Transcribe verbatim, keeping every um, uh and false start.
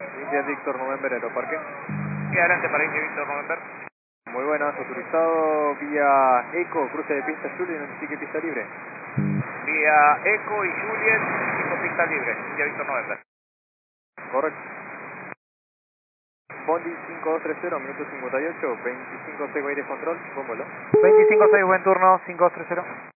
India Victor November Aeroparque. Y adelante para India Victor November. Muy buenas, autorizado vía Eco, cruce de pista Juliet, notifique pista libre. Vía Eco y Juliet, cinco pista libre, India Victor November. Correcto. Bondi cinco dos tres cero, minuto cincuenta y ocho, veinticinco seis aire control, póngalo. veinticinco seis, buen turno, cinco dos tres cero.